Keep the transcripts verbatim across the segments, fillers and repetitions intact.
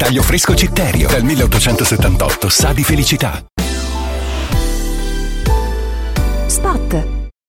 Taglio fresco Citterio, dal milleottocentosettantotto, sa di felicità. Spot.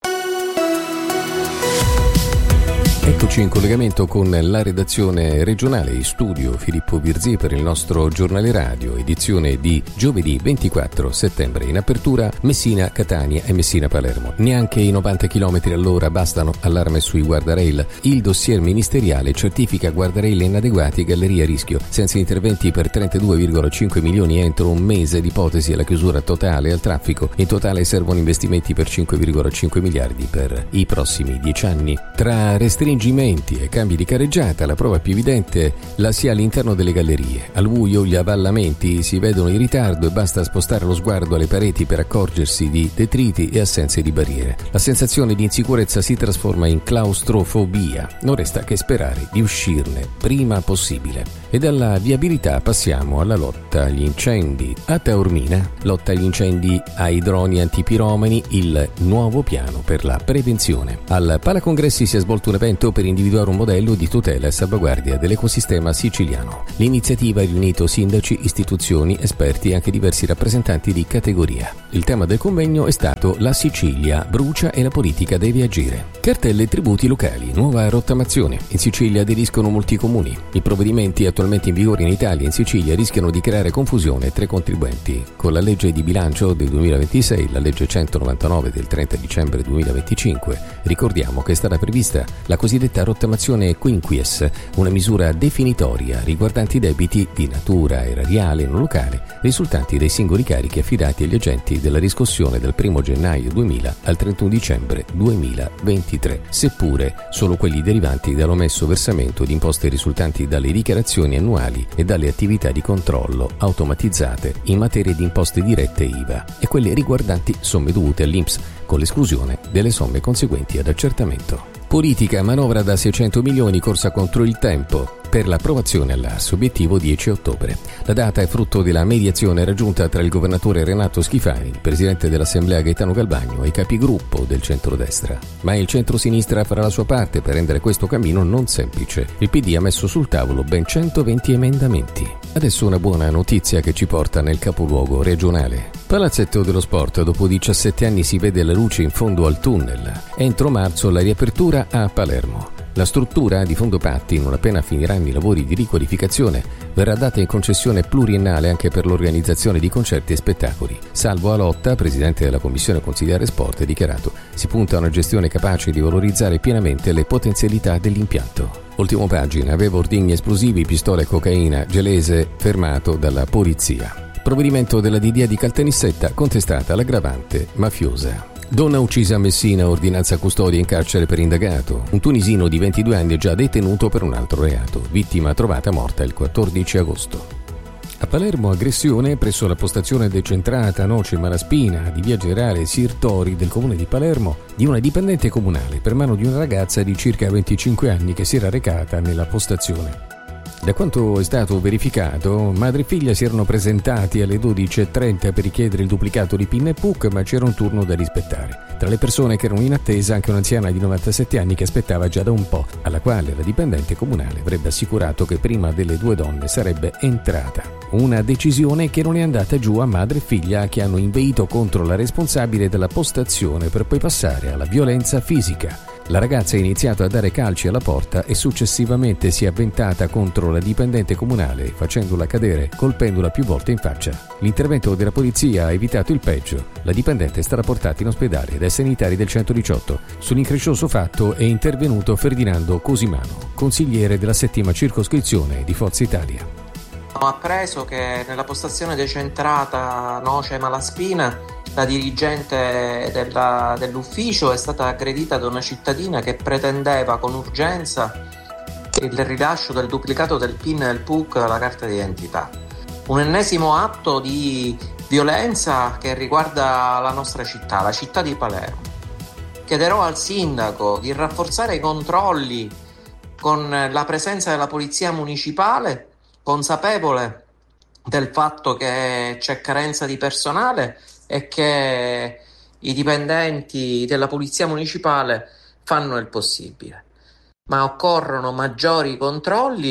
Eccoci in collegamento con la redazione regionale, in studio Filippo Virzì per il nostro giornale radio, edizione di giovedì ventiquattro settembre. In apertura Messina, Catania e Messina Palermo. Neanche i novanta chilometri all'ora bastano, allarme sui guardrail. Il dossier ministeriale certifica guardrail inadeguati e gallerie a rischio, senza interventi per trentadue virgola cinque milioni entro un mese di ipotesi alla chiusura totale al traffico. In totale servono investimenti per cinque virgola cinque miliardi per i prossimi dieci anni. Tra restringimenti e cambi di carreggiata, la prova più evidente la si ha all'interno delle gallerie. Al buio gli avvallamenti si vedono in ritardo e basta spostare lo sguardo alle pareti per accorgersi di detriti e assenze di barriere. La sensazione di insicurezza si trasforma in claustrofobia. Non resta che sperare di uscirne prima possibile. E dalla viabilità passiamo alla lotta agli incendi. A Taormina, lotta agli incendi ai droni antipiromani, il nuovo piano per la prevenzione. Al Palacongressi si è svolto un evento per individuare un modello di tutela e salvaguardia dell'ecosistema siciliano. L'iniziativa ha riunito sindaci, istituzioni, esperti e anche diversi rappresentanti di categoria. Il tema del convegno è stato La Sicilia brucia e la politica deve agire. Cartelle e tributi locali, nuova rottamazione. In Sicilia aderiscono molti comuni. I provvedimenti attualmente in vigore in Italia e in Sicilia rischiano di creare confusione tra i contribuenti. Con la legge di bilancio del duemilaventisei, la legge centonovantanove del trenta dicembre duemilaventicinque, ricordiamo che è stata prevista la cosiddetta rottamazione quinquies, una misura definitoria riguardante i debiti di natura erariale e non locale risultanti dai singoli carichi affidati agli agenti della riscossione dal primo gennaio duemila al trentuno dicembre duemilaventitré, seppure solo quelli derivanti dall'omesso versamento di imposte risultanti dalle dichiarazioni annuali e dalle attività di controllo automatizzate in materia di imposte dirette e I V A e quelle riguardanti somme dovute all'I N P S, con l'esclusione delle somme conseguenti ad accertamento. Politica, manovra da seicento milioni, corsa contro il tempo per l'approvazione all'A S, obiettivo dieci ottobre. La data è frutto della mediazione raggiunta tra il governatore Renato Schifani, il presidente dell'Assemblea Gaetano Galvagno e i capigruppo del centrodestra. Ma il centrosinistra farà la sua parte per rendere questo cammino non semplice. Il P D ha messo sul tavolo ben centoventi emendamenti. Adesso una buona notizia che ci porta nel capoluogo regionale. Palazzetto dello Sport, dopo diciassette anni si vede la luce in fondo al tunnel. Entro marzo la riapertura a Palermo. La struttura di Fondopatti, non appena finiranno i lavori di riqualificazione, verrà data in concessione pluriennale anche per l'organizzazione di concerti e spettacoli. Salvo Alotta, presidente della Commissione Consigliare Sport, ha dichiarato: si punta a una gestione capace di valorizzare pienamente le potenzialità dell'impianto. Ultimo pagina, aveva ordigni esplosivi, pistole e cocaina, Gelese fermato dalla polizia. Provvedimento della D D A di Caltanissetta, contestata l'aggravante mafiosa. Donna uccisa a Messina, ordinanza custodia in carcere per indagato. Un tunisino di ventidue anni è già detenuto per un altro reato. Vittima trovata morta il quattordici agosto. A Palermo, aggressione presso la postazione decentrata Noce Malaspina di via Generale Sirtori del comune di Palermo di una dipendente comunale per mano di una ragazza di circa venticinque anni che si era recata nella postazione. Da quanto è stato verificato, madre e figlia si erano presentati alle dodici e trenta per richiedere il duplicato di P I N e P U C, ma c'era un turno da rispettare. Tra le persone che erano in attesa anche un'anziana di novantasette anni che aspettava già da un po', alla quale la dipendente comunale avrebbe assicurato che prima delle due donne sarebbe entrata. Una decisione che non è andata giù a madre e figlia, che hanno inveito contro la responsabile della postazione per poi passare alla violenza fisica. La ragazza ha iniziato a dare calci alla porta e successivamente si è avventata contro la dipendente comunale, facendola cadere, colpendola più volte in faccia. L'intervento della polizia ha evitato il peggio. La dipendente è stata portata in ospedale dai sanitari del centodiciotto. Sull'increscioso fatto è intervenuto Ferdinando Cosimano, consigliere della settima circoscrizione di Forza Italia. Ho appreso che nella postazione decentrata Noce Malaspina la dirigente della, dell'ufficio è stata aggredita da una cittadina che pretendeva con urgenza il rilascio del duplicato del P I N e del P U C alla carta d'identità. Un ennesimo atto di violenza che riguarda la nostra città, la città di Palermo. Chiederò al sindaco di rafforzare i controlli con la presenza della polizia municipale, consapevole del fatto che c'è carenza di personale e che i dipendenti della polizia municipale fanno il possibile. Ma occorrono maggiori controlli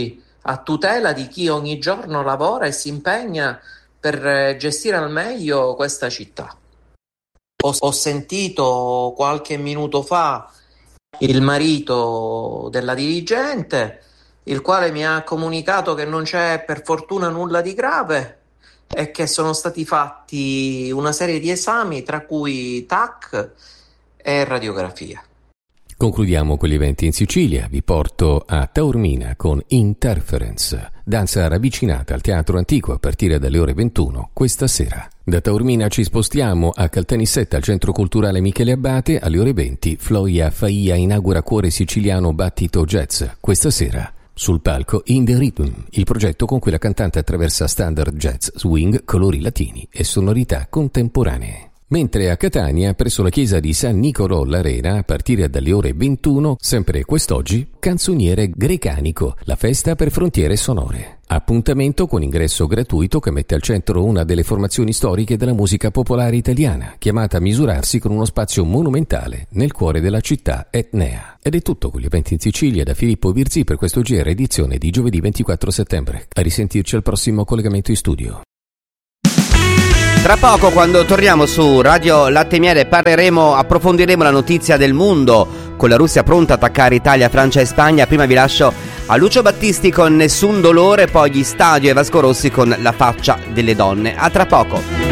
a tutela di chi ogni giorno lavora e si impegna per gestire al meglio questa città. Ho, ho sentito qualche minuto fa il marito della dirigente, il quale mi ha comunicato che non c'è per fortuna nulla di grave e che sono stati fatti una serie di esami, tra cui T A C e radiografia. Concludiamo con gli eventi in Sicilia. Vi porto a Taormina con Interference, danza ravvicinata al Teatro Antico a partire dalle ore ventuno questa sera. Da Taormina ci spostiamo a Caltanissetta al Centro Culturale Michele Abbate. Alle ore venti Floia Faia inaugura Cuore Siciliano Battito Jazz. Questa sera sul palco In The Rhythm, il progetto con cui la cantante attraversa standard jazz, swing, colori latini e sonorità contemporanee. Mentre a Catania, presso la chiesa di San Nicolò l'Arena, a partire dalle ore ventuno, sempre quest'oggi, Canzoniere Grecanico, la festa per frontiere sonore. Appuntamento con ingresso gratuito che mette al centro una delle formazioni storiche della musica popolare italiana, chiamata a misurarsi con uno spazio monumentale nel cuore della città etnea. Ed è tutto con gli eventi in Sicilia da Filippo Virzì per questo G R edizione di giovedì ventiquattro settembre. A risentirci al prossimo collegamento in studio. Tra poco, quando torniamo su Radio Latte e Miele, parleremo, approfondiremo la notizia del mondo con la Russia pronta a attaccare Italia, Francia e Spagna. Prima vi lascio a Lucio Battisti con Nessun Dolore, poi gli Stadio e Vasco Rossi con La faccia delle donne. A tra poco.